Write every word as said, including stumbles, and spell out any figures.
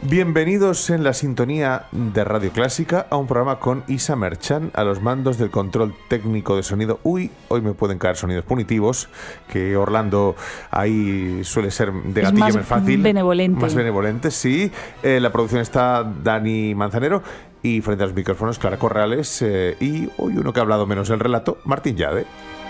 Bienvenidos en la sintonía de Radio Clásica a un programa con Isa Merchan a los mandos del control técnico de sonido. Uy, hoy me pueden caer sonidos punitivos, que Orlando ahí suele ser de gatillo es más fácil. Benevolente. Más benevolente, sí. Eh, la producción está Dani Manzanero y frente a los micrófonos Clara Corrales eh, y hoy uno que ha hablado menos el relato, Martín Llade.